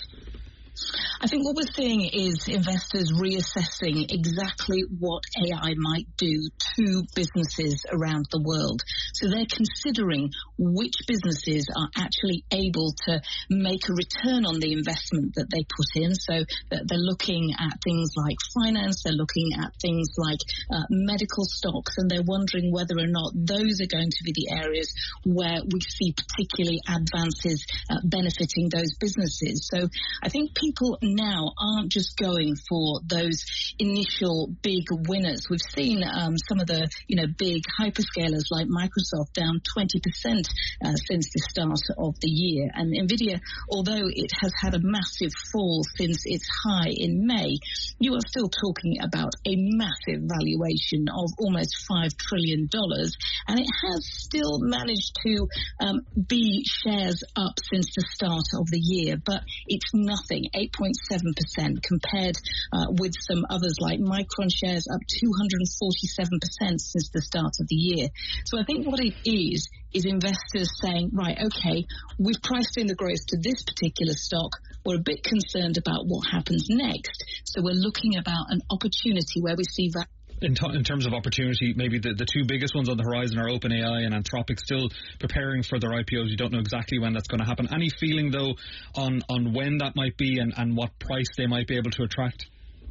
I think what we're seeing is investors reassessing exactly what AI might do to businesses around the world. So they're considering which businesses are actually able to make a return on the investment that they put in. So they're looking at things like finance, they're looking at things like medical stocks, and they're wondering whether or not those are going to be the areas where we see particularly advances benefiting those businesses. So I think people now aren't just going for those initial big winners. We've seen some of the big hyperscalers like Microsoft down 20% since the start of the year. And Nvidia, although it has had a massive fall since its high in May, you are still talking about a massive valuation of almost $5 trillion. And it has still managed to be shares up since the start of the year, but it's nothing, 8.7% compared with some others like Micron shares up 247% since the start of the year. So I think what it is investors saying, right, okay, we've priced in the growth to this particular stock. We're a bit concerned about what happens next. So we're looking about an opportunity where we see that. In terms of opportunity, maybe the two biggest ones on the horizon are OpenAI and Anthropic, still preparing for their IPOs. You don't know exactly when that's going to happen. Any feeling, though, on when that might be and what price they might be able to attract?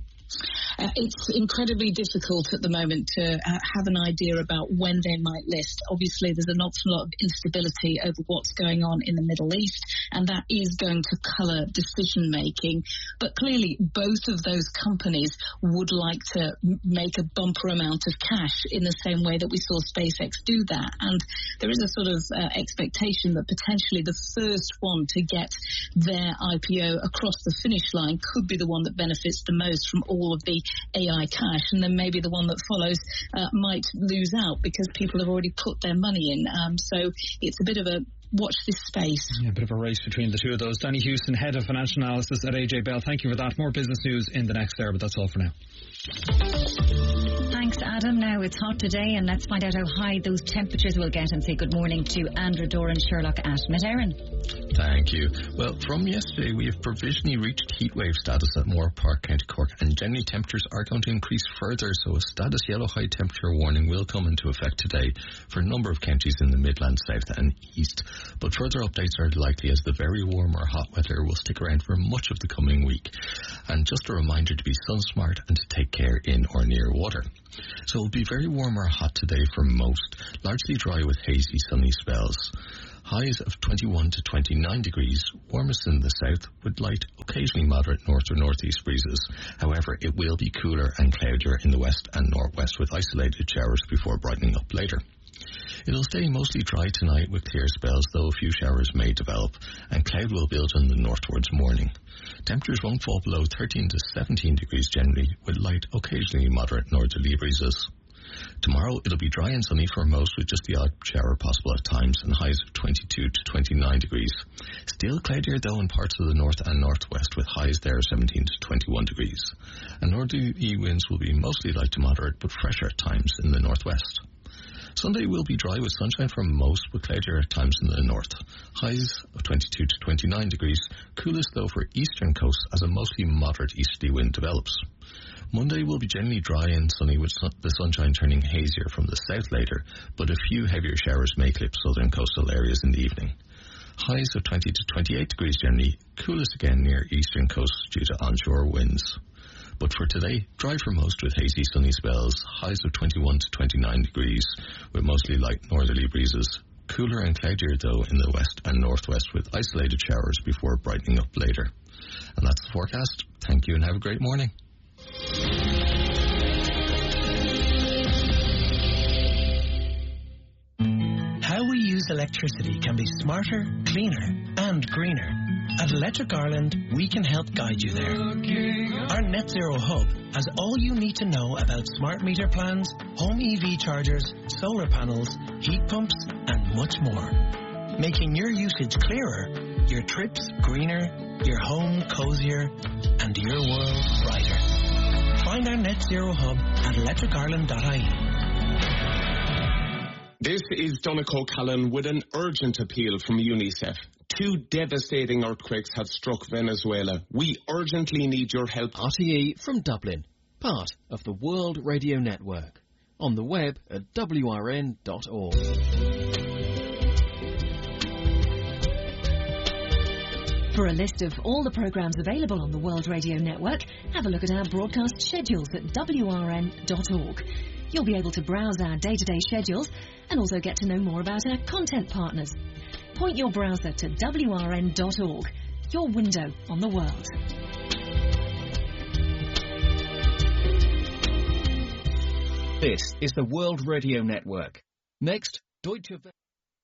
It's incredibly difficult at the moment to have an idea about when they might list. Obviously, there's an awful lot of instability over what's going on in the Middle East, and that is going to colour decision-making. But clearly, both of those companies would like to make a bumper amount of cash in the same way that we saw SpaceX do that. And there is a sort of expectation that potentially the first one to get their IPO across the finish line could be the one that benefits the most from all of the AI cash, and then maybe the one that follows might lose out because people have already put their money in. So it's a bit of a watch this space. Yeah, a bit of a race between the two of those. Danny Houston, Head of Financial Analysis at AJ Bell. Thank you for that. More business news in the next hour, but that's all for now. Thanks, Adam. Now it's hot today, and let's find out how high those temperatures will get and say good morning to Andrew Doran Sherlock at Met Éireann. Thank you. Well, from yesterday, we have provisionally reached heatwave status at Moore Park, County Cork, and generally temperatures are going to increase further, so a status yellow high temperature warning will come into effect today for a number of counties in the Midlands, South and East. But further updates are likely as the very warm or hot weather will stick around for much of the coming week. And just a reminder to be sun smart and to take care in or near water. So it will be very warm or hot today for most, largely dry with hazy sunny spells. Highs of 21 to 29 degrees, warmest in the south with light, occasionally moderate north or northeast breezes. However, it will be cooler and cloudier in the west and northwest with isolated showers before brightening up later. It'll stay mostly dry tonight with clear spells, though a few showers may develop, and cloud will build in the north towards morning. Temperatures won't fall below 13 to 17 degrees generally, with light, occasionally moderate northerly breezes. Tomorrow it'll be dry and sunny for most, with just the odd shower possible at times, and highs of 22 to 29 degrees. Still cloudier though in parts of the north and northwest, with highs there 17 to 21 degrees. And northerly winds will be mostly light to moderate, but fresher at times in the northwest. Sunday will be dry with sunshine for most, but cloudier at times in the north. Highs of 22 to 29 degrees, coolest though for eastern coasts as a mostly moderate easterly wind develops. Monday will be generally dry and sunny with the sunshine turning hazier from the south later, but a few heavier showers may clip southern coastal areas in the evening. Highs of 20 to 28 degrees generally, coolest again near eastern coasts due to onshore winds. But for today, dry for most with hazy sunny spells, highs of 21 to 29 degrees with mostly light northerly breezes. Cooler and cloudier though in the west and northwest with isolated showers before brightening up later. And that's the forecast. Thank you and have a great morning. How we use electricity can be smarter, cleaner and greener. At Electric Ireland, we can help guide you there. Our Net Zero Hub has all you need to know about smart meter plans, home EV chargers, solar panels, heat pumps and much more. Making your usage clearer, your trips greener, your home cozier and your world brighter. Find our Net Zero Hub at electricireland.ie. This is Donegal Callan with an urgent appeal from UNICEF. 2 devastating earthquakes have struck Venezuela. We urgently need your help. RTE from Dublin, part of the World Radio Network. On the web at wrn.org. For a list of all the programmes available on the World Radio Network, have a look at our broadcast schedules at wrn.org. You'll be able to browse our day-to-day schedules and also get to know more about our content partners. Point your browser to wrn.org, your window on the world. This is the World Radio Network. Next, Deutsche Welle.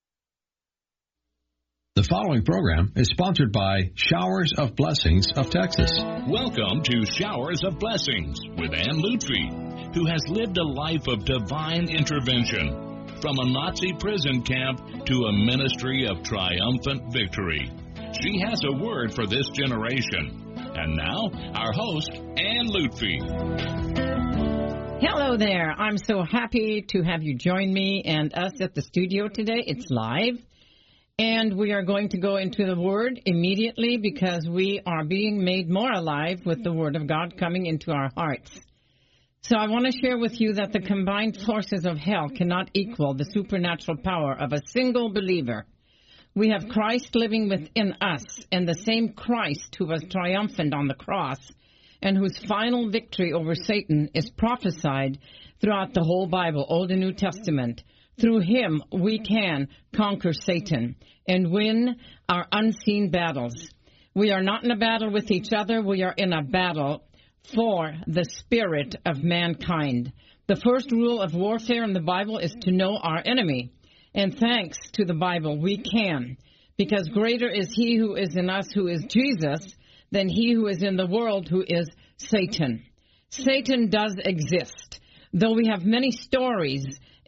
The following program is sponsored by Showers of Blessings of Texas. Welcome to Showers of Blessings with Ann Lutfi, who has lived a life of divine intervention. From a Nazi prison camp to a ministry of triumphant victory. She has a word for this generation. And now, our host, Ann Lutfi. Hello there. I'm so happy to have you join me and us at the studio today. It's live. And we are going to go into the Word immediately because we are being made more alive with the Word of God coming into our hearts. So I want to share with you that the combined forces of hell cannot equal the supernatural power of a single believer. We have Christ living within us, and the same Christ who was triumphant on the cross and whose final victory over Satan is prophesied throughout the whole Bible, Old and New Testament. Through him we can conquer Satan and win our unseen battles. We are not in a battle with each other. We are in a battle for the spirit of mankind. The first rule of warfare in the Bible is to know our enemy. And thanks to the Bible, we can. Because greater is he who is in us, who is Jesus, than he who is in the world, who is Satan. Satan does exist. Though we have many stories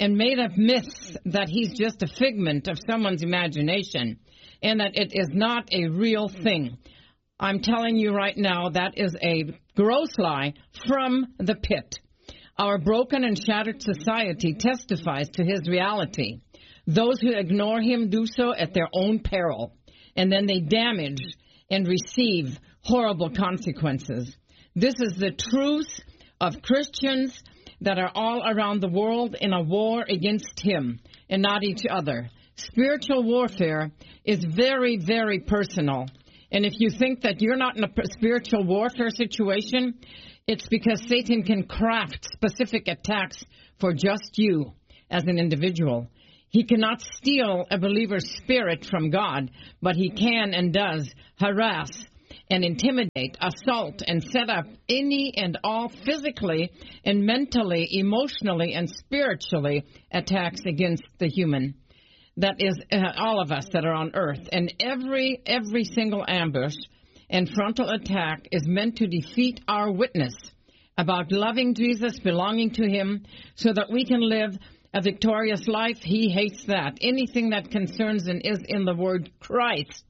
and made up myths that he's just a figment of someone's imagination and that it is not a real thing. I'm telling you right now, that is a gross lie from the pit. Our broken and shattered society testifies to his reality. Those who ignore him do so at their own peril, and then they damage and receive horrible consequences. This is the truth of Christians that are all around the world in a war against him and not each other. Spiritual warfare is very, very personal. And if you think that you're not in a spiritual warfare situation, it's because Satan can craft specific attacks for just you as an individual. He cannot steal a believer's spirit from God, but he can and does harass and intimidate, assault, and set up any and all physically and mentally, emotionally, and spiritually attacks against the human. That is all of us that are on earth. And every single ambush and frontal attack is meant to defeat our witness about loving Jesus, belonging to him, so that we can live a victorious life. He hates that. Anything that concerns and is in the word Christ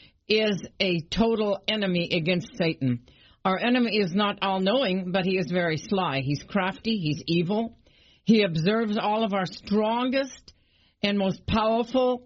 is a total enemy against Satan. Our enemy is not all-knowing, but he is very sly. He's crafty. He's evil. He observes all of our strongest and most powerful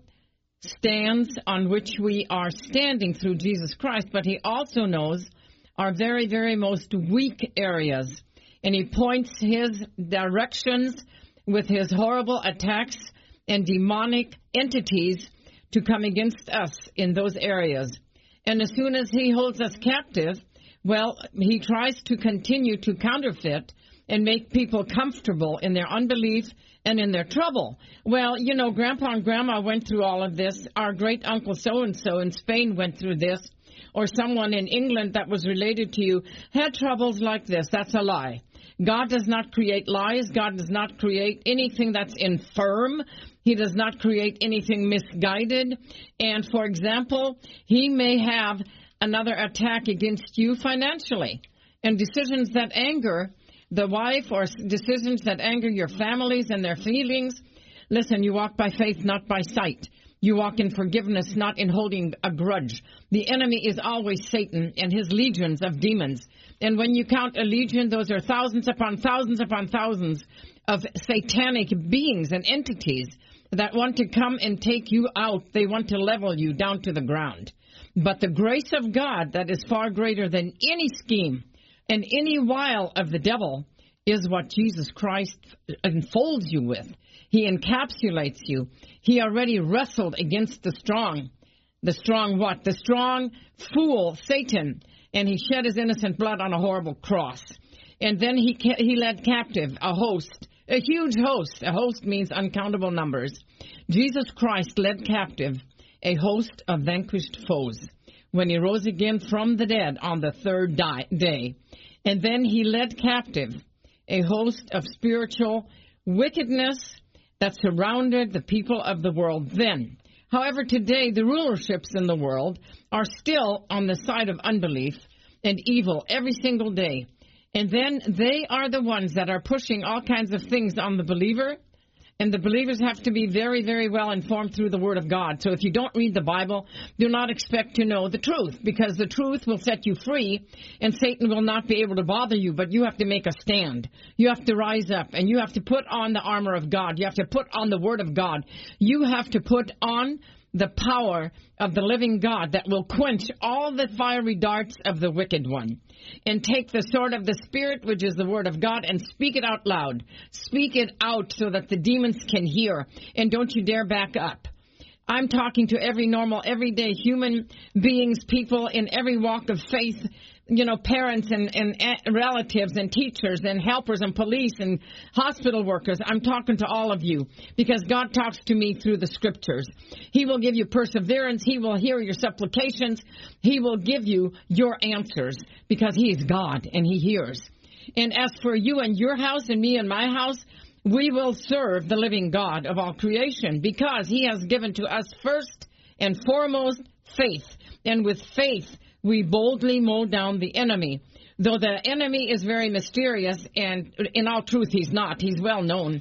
stands on which we are standing through Jesus Christ, but he also knows our very, very most weak areas, and he points his directions with his horrible attacks and demonic entities to come against us in those areas. And as soon as he holds us captive, well, he tries to continue to counterfeit and make people comfortable in their unbelief and in their trouble. Well, you know, Grandpa and Grandma went through all of this. Our great-uncle so-and-so in Spain went through this. Or someone in England that was related to you had troubles like this. That's a lie. God does not create lies. God does not create anything that's infirm. He does not create anything misguided. And, for example, he may have another attack against you financially. And decisions that anger the wife, or decisions that anger your families and their feelings. Listen, you walk by faith, not by sight. You walk in forgiveness, not in holding a grudge. The enemy is always Satan and his legions of demons. And when you count a legion, those are thousands upon thousands upon thousands of satanic beings and entities that want to come and take you out. They want to level you down to the ground. But the grace of God that is far greater than any scheme and any wile of the devil is what Jesus Christ enfolds you with. He encapsulates you. He already wrestled against the strong. The strong what? The strong fool, Satan. And he shed his innocent blood on a horrible cross. And then he led captive a host, a huge host. A host means uncountable numbers. Jesus Christ led captive a host of vanquished foes when he rose again from the dead on the third day. And then he led captive a host of spiritual wickedness that surrounded the people of the world then. However, today the rulerships in the world are still on the side of unbelief and evil every single day. And then they are the ones that are pushing all kinds of things on the believer. And the believers have to be very, very well informed through the Word of God. So if you don't read the Bible, do not expect to know the truth, because the truth will set you free, and Satan will not be able to bother you. But you have to make a stand. You have to rise up, and you have to put on the armor of God. You have to put on the Word of God. You have to put on the power of the living God that will quench all the fiery darts of the wicked one. And take the sword of the Spirit, which is the Word of God, and speak it out loud. Speak it out so that the demons can hear. And don't you dare back up. I'm talking to every normal, everyday human beings, people in every walk of faith, you know, parents and relatives and teachers and helpers and police and hospital workers. I'm talking to all of you because God talks to me through the Scriptures. He will give you perseverance. He will hear your supplications. He will give you your answers because He is God and He hears. And as for you and your house and me and my house, we will serve the living God of all creation because He has given to us first and foremost faith. And with faith, we boldly mow down the enemy. Though the enemy is very mysterious, and in all truth, he's not. He's well known.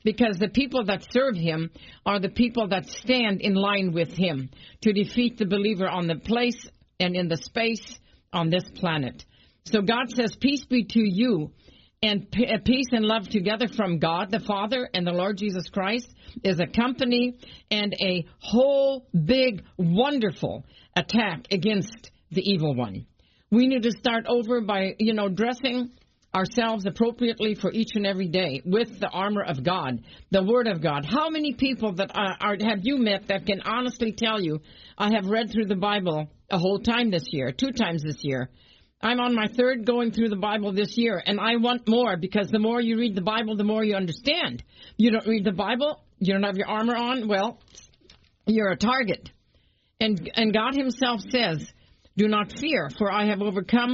because the people that serve him are the people that stand in line with him to defeat the believer on the place and in the space on this planet. So God says, peace be to you, and peace and love together from God the Father and the Lord Jesus Christ is a company and a whole big wonderful attack against the evil one. We need to start over by, dressing ourselves appropriately for each and every day with the armor of God, the Word of God. How many people that have you met that can honestly tell you, I have read through the Bible a whole time this year, 2 times this year. I'm on my 3rd going through the Bible this year, and I want more, because the more you read the Bible, the more you understand. You don't read the Bible, you don't have your armor on, well, you're a target. And God himself says, do not fear, for I have overcome